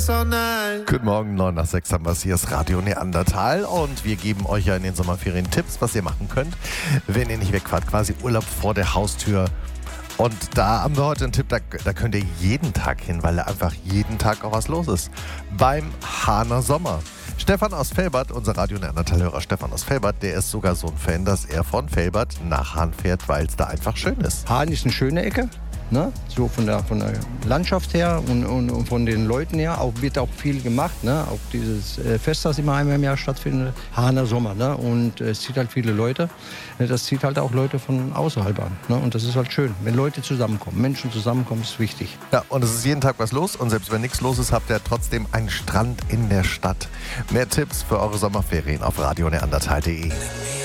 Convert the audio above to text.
so nice. Guten Morgen, 9 nach 6 haben wir es. Hier ist Radio Neandertal und wir geben euch ja in den Sommerferien Tipps, was ihr machen könnt, wenn ihr nicht wegfahrt. Quasi Urlaub vor der Haustür. Und da haben wir heute einen Tipp, da könnt ihr jeden Tag hin, weil da einfach jeden Tag auch was los ist. Beim Hahner Sommer. Stefan aus Velbert, unser Radio Neandertal-Hörer Stefan aus Velbert, der ist sogar so ein Fan, dass er von Velbert nach Hahn fährt, weil es da einfach schön ist. Hahn ist eine schöne Ecke, ne? So von der Landschaft her und von den Leuten her. Wird auch viel gemacht, ne? Auch dieses Fest, das immer einmal im Jahr stattfindet, Hahner Sommer. Ne? Und es zieht halt viele Leute. Das zieht halt auch Leute von außerhalb an. Ne? Und das ist halt schön, wenn Leute zusammenkommen. Menschen zusammenkommen, ist wichtig. Ja, und es ist jeden Tag was los. Und selbst wenn nichts los ist, habt ihr trotzdem einen Strand in der Stadt. Mehr Tipps für eure Sommerferien auf radioneandertal.de.